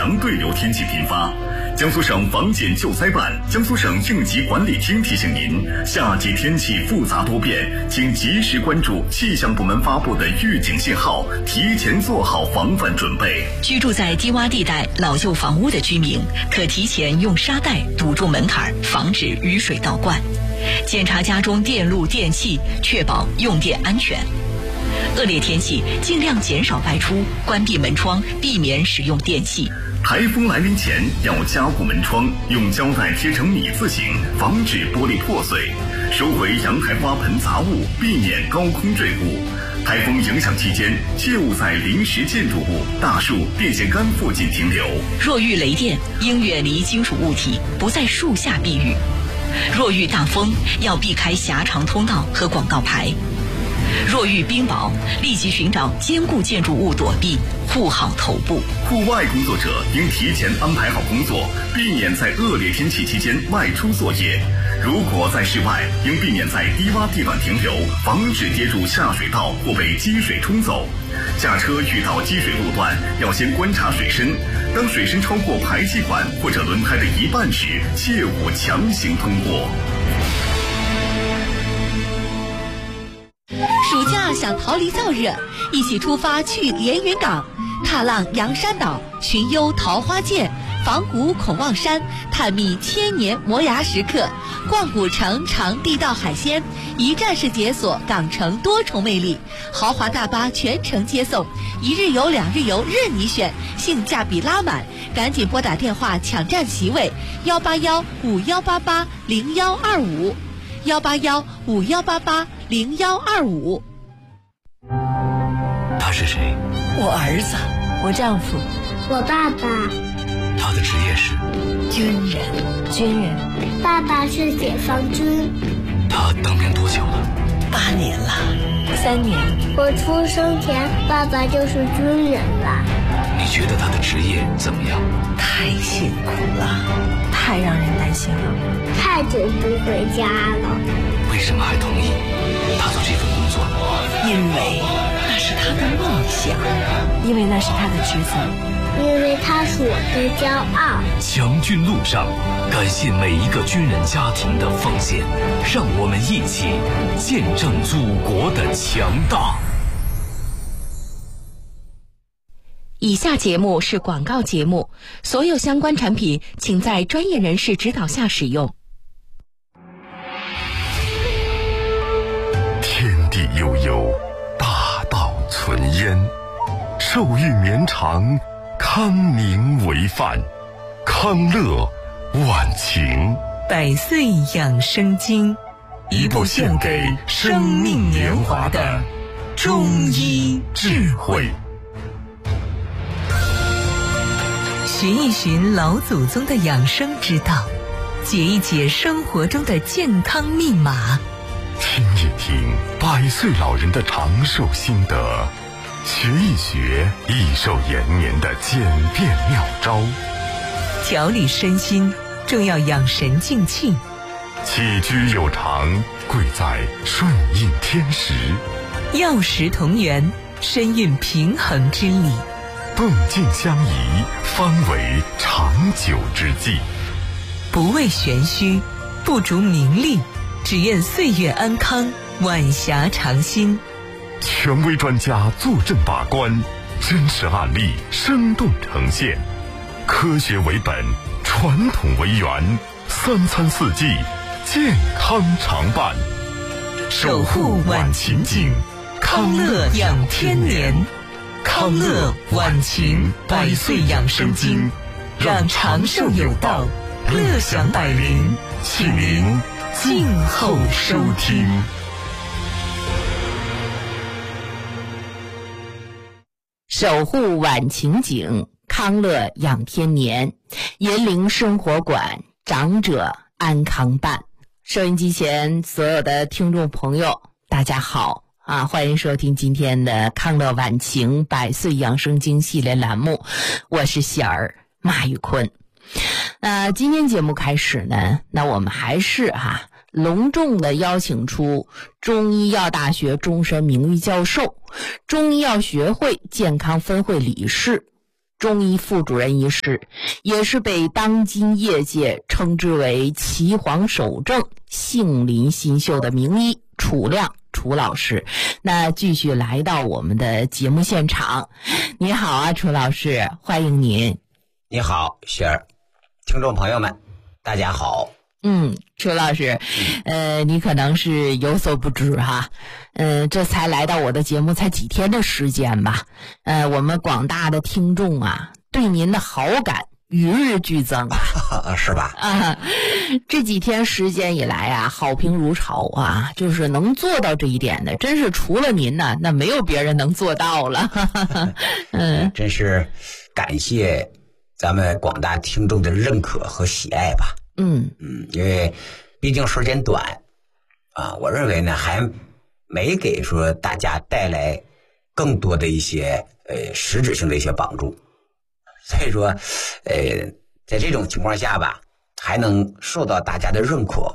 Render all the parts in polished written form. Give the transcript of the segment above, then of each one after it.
强对流天气频发。江苏省防检救灾办、江苏省应急管理厅提醒您，夏季天气复杂多变，请及时关注气象部门发布的预警信号，提前做好防范准备。 居住在低洼地带、老旧房屋的居民，可提前用沙袋堵住门槛，防止雨水倒灌。检查家中电路电器，确保用电安全。恶劣天气，尽量减少外出，关闭门窗，避免使用电器。 台风来临前要加固门窗，用胶带贴成米字形，防止玻璃破碎。收回阳台花盆杂物，避免高空坠物。台风影响期间，切勿在临时建筑物、大树、电线杆附近停留。 若遇雷电，应远离金属物体，不在树下避雨。若遇大风，要避开狭长通道和广告牌。若遇冰雹，立即寻找坚固建筑物躲避，护好头部。 户外工作者应提前安排好工作，避免在恶劣天气期间外出作业。如果在室外，应避免在低洼地段停留，防止跌入下水道或被积水冲走。驾车遇到积水路段，要先观察水深，当水深超过排气管或者轮胎的一半时，切勿强行通过。 暑假想逃离燥热，一起出发去连云港，踏浪洋山岛，寻幽桃花涧，访古孔望山，探秘千年磨牙时刻，逛古城尝地道海鲜，一站式解锁港城多重魅力。豪华大巴全程接送，一日游、2日游任你选，性价比拉满，赶紧拨打电话抢占席位，18151880125。18151880125。 他是谁？ 我儿子，我丈夫， 我爸爸。 他的职业是军人。 爸爸是解放军。 他当兵多久了 ？8年了，3年。 我出生前，爸爸就是军人了。 你觉得他的职业怎么样？ 太辛苦了，太让人担心了， 太久不回家了。 为什么还同意他做这份工作？ 因为那是他的梦想，因为那是他的职责， 因为他是我的骄傲。 强军路上，感谢每一个军人家庭的奉献，让我们一起见证祖国的强大。 以下节目是广告节目，所有相关产品请在专业人士指导下使用。 天地悠悠，大道存焉，寿育绵长，康宁为范，康乐晚晴。 百岁养生经， 一部献给生命年华的中医智慧。 寻一寻老祖宗的养生之道，解一解生活中的健康密码， 听一听100岁老人的长寿心得，学一学益寿延年的简便妙招。 调理身心，正要养神静气。 起居有常，贵在顺应天时。 药食同源，身运平衡之理。 动静相宜，方为长久之计。 不为玄虚，不逐名利，只愿岁月安康，晚霞长新。 权威专家坐镇把关，真实案例生动呈现，科学为本，传统为源，3餐4季，健康常伴。 守护晚晴景，康乐养天年。康乐晚晴100岁养生经，让长寿有道，乐享百龄，请您静候收听。 守护晚晴景，康乐养天年，银陵生活馆，长者安康办。收音机前所有的听众朋友，大家好啊！欢迎收听今天的康乐晚晴100岁养生经系列栏目，我是喜儿马玉坤。今天节目开始呢，那我们还是隆重的邀请出中医药大学终身名誉教授、中医药学会健康分会理事、 中医副主任医师，也是被当今业界称之为岐黄首正、杏林新秀的名医楚亮楚老师。那继续来到我们的节目现场。你好啊，楚老师，欢迎您。 你好，雪儿，听众朋友们，大家好。 楚老师，你可能是有所不知哈，这才来到我的节目才几天的时间吧，我们广大的听众啊，对您的好感与日俱增是吧？ 这几天时间以来啊，好评如潮啊，就是能做到这一点的，真是除了您呢，那没有别人能做到了。 真是感谢咱们广大听众的认可和喜爱吧。因为毕竟时间短啊，我认为呢还没给说大家带来更多的一些实质性的一些帮助，所以说在这种情况下吧，还能受到大家的认可，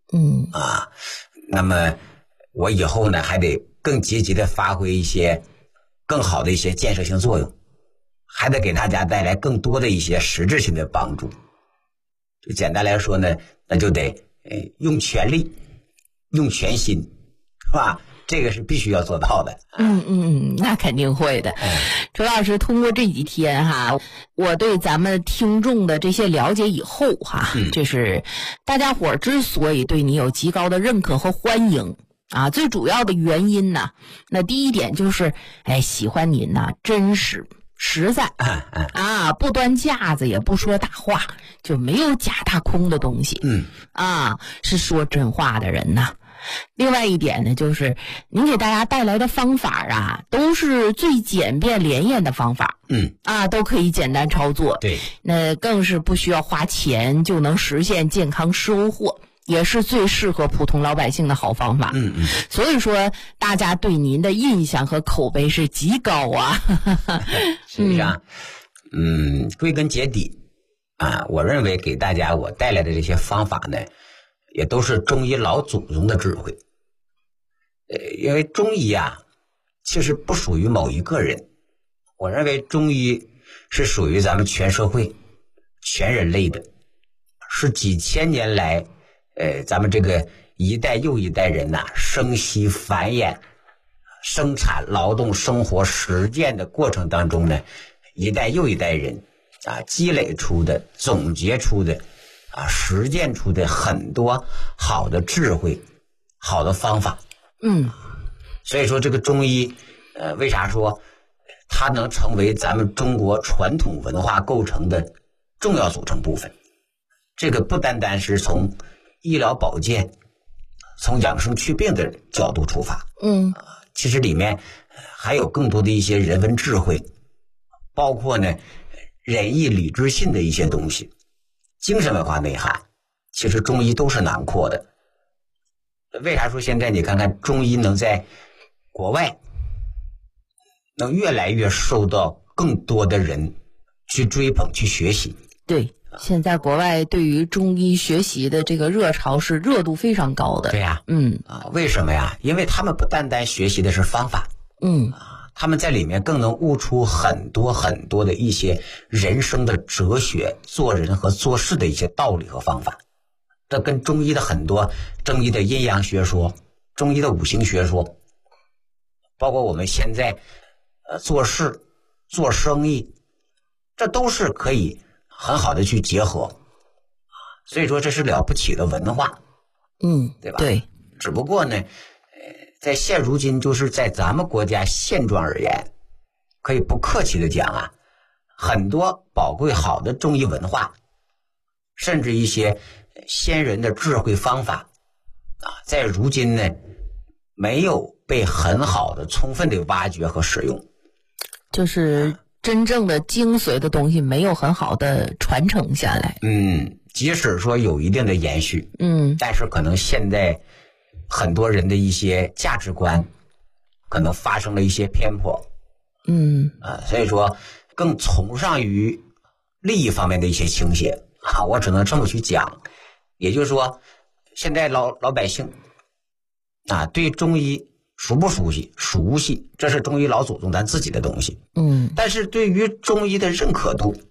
那么我以后呢还得更积极的发挥一些更好的一些建设性作用，还得给大家带来更多的一些实质性的帮助。就简单来说呢，那就得用全力用全心，是吧？这个是必须要做到的。 那肯定会的。楚老师，通过这几天哈，我对咱们听众的这些了解以后哈，就是大家伙之所以对你有极高的认可和欢迎啊，最主要的原因呢，那第一点就是喜欢您呢真实实在啊，不端架子也不说大话，就没有假大空的东西，是说真话的人呐。另外一点呢，就是您给大家带来的方法啊，都是最简便连验的方法，都可以简单操作， 对， 那更是不需要花钱就能实现健康收获，也是最适合普通老百姓的好方法。所以说大家对您的印象和口碑是极高啊。 实际上归根结底啊，我认为给大家我带来的这些方法呢，也都是中医老祖宗的智慧。因为中医啊其实不属于某一个人，我认为中医是属于咱们全社会全人类的，是几千年来咱们这个一代又一代人呐，生息繁衍生产劳动生活实践的过程当中呢，一代又一代人积累出的总结出的实践出的很多好的智慧好的方法。所以说这个中医为啥说它能成为咱们中国传统文化构成的重要组成部分，这个不单单是从医疗保健从养生祛病的角度出发，其实里面还有更多的一些人文智慧，包括呢仁义礼智信的一些东西，精神文化内涵，其实中医都是囊括的。为啥说现在你看看中医能在国外能越来越受到更多的人去追捧去学习？ 对，现在国外对于中医学习的这个热潮是热度非常高的。 对呀，为什么呀？因为他们不单单学习的是方法，他们在里面更能悟出很多很多的一些人生的哲学，做人和做事的一些道理和方法。这跟中医的很多中医的阴阳学说，中医的五行学说，包括我们现在做事做生意，这都是可以很好的去结合。所以说这是了不起的文化，对吧？ 对。 只不过呢在现如今，就是在咱们国家现状而言，可以不客气的讲很多宝贵好的中医文化，甚至一些先人的智慧方法在如今呢没有被很好的充分的挖掘和使用， 就是真正的精髓的东西没有很好的传承下来。 即使说有一定的延续，但是可能现在很多人的一些价值观可能发生了一些偏颇，所以说更崇尚于利益方面的一些倾斜我只能这么去讲。也就是说现在老百姓对中医熟不熟悉？熟悉，这是中医老祖宗咱自己的东西。 嗯， 但是对于中医的认可度，